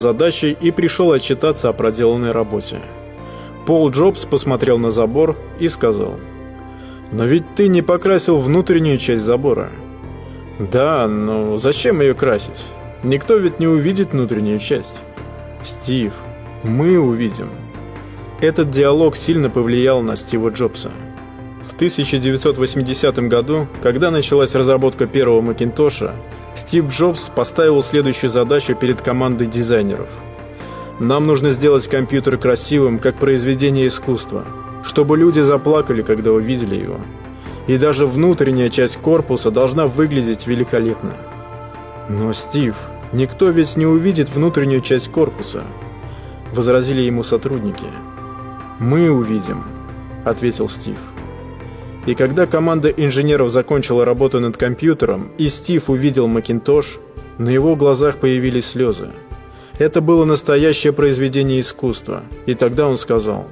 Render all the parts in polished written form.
задачей и пришел отчитаться о проделанной работе. Пол Джобс посмотрел на забор и сказал: «Но ведь ты не покрасил внутреннюю часть забора». «Да, но зачем ее красить? Никто ведь не увидит внутреннюю часть». «Стив, мы увидим». Этот диалог сильно повлиял на Стива Джобса. В 1980 году, когда началась разработка первого Макинтоша, Стив Джобс поставил следующую задачу перед командой дизайнеров. «Нам нужно сделать компьютер красивым, как произведение искусства, чтобы люди заплакали, когда увидели его. И даже внутренняя часть корпуса должна выглядеть великолепно». «Но, Стив, никто ведь не увидит внутреннюю часть корпуса», — возразили ему сотрудники. «Мы увидим», — ответил Стив. И когда команда инженеров закончила работу над компьютером, и Стив увидел Макинтош, на его глазах появились слезы. Это было настоящее произведение искусства, и тогда он сказал: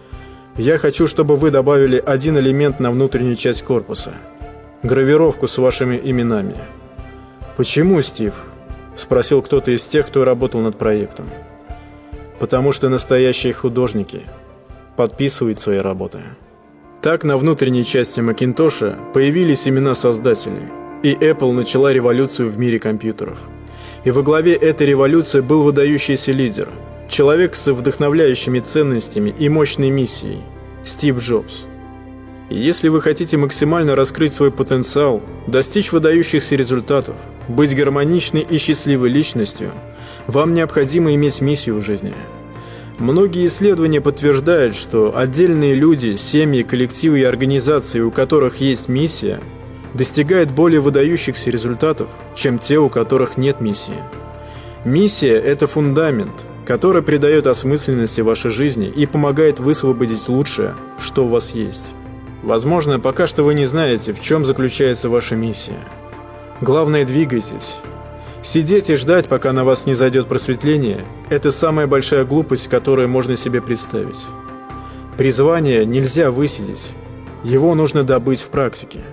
«Я хочу, чтобы вы добавили один элемент на внутреннюю часть корпуса – гравировку с вашими именами». «Почему, Стив?» – спросил кто-то из тех, кто работал над проектом. «Потому что настоящие художники подписывают свои работы». Так на внутренней части Макинтоша появились имена создателей, и Apple начала революцию в мире компьютеров. И во главе этой революции был выдающийся лидер, человек с вдохновляющими ценностями и мощной миссией – Стив Джобс. И если вы хотите максимально раскрыть свой потенциал, достичь выдающихся результатов, быть гармоничной и счастливой личностью, вам необходимо иметь миссию в жизни. Многие исследования подтверждают, что отдельные люди, семьи, коллективы и организации, у которых есть миссия, достигают более выдающихся результатов, чем те, у которых нет миссии. Миссия – это фундамент, который придает осмысленности вашей жизни и помогает высвободить лучшее, что у вас есть. Возможно, пока что вы не знаете, в чем заключается ваша миссия. Главное – двигайтесь. Сидеть и ждать, пока на вас не зайдет просветление – это самая большая глупость, которую можно себе представить. Призвание нельзя высидеть, его нужно добыть в практике.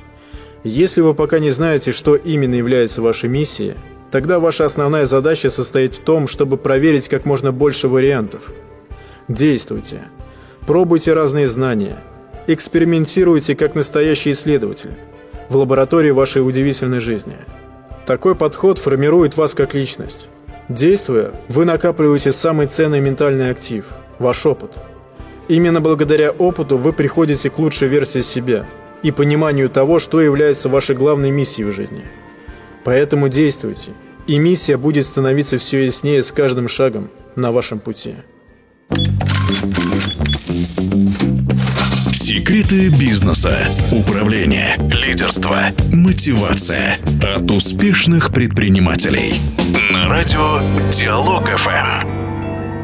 Если вы пока не знаете, что именно является вашей миссией, тогда ваша основная задача состоит в том, чтобы проверить как можно больше вариантов. Действуйте, пробуйте разные знания, экспериментируйте как настоящий исследователь в лаборатории вашей удивительной жизни. Такой подход формирует вас как личность. Действуя, вы накапливаете самый ценный ментальный актив – ваш опыт. Именно благодаря опыту вы приходите к лучшей версии себя и пониманию того, что является вашей главной миссией в жизни. Поэтому действуйте, и миссия будет становиться все яснее с каждым шагом на вашем пути. Секреты бизнеса, управления, лидерства, мотивация от успешных предпринимателей. На радио Диалог ФМ.